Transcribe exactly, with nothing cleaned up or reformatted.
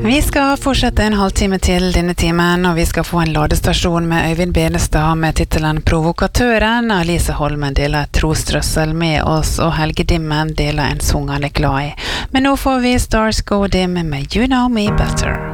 Vi skal fortsette en halvtime til denne timen, og vi skal få en ladestasjon med Øyvind Benestad med titelen Provokatøren. Alice Holmen deler et trostrøssel med oss, og Helge Dimmen deler en sang han er glad i. Men nå får vi Stars Go Dim med You Know Me Better.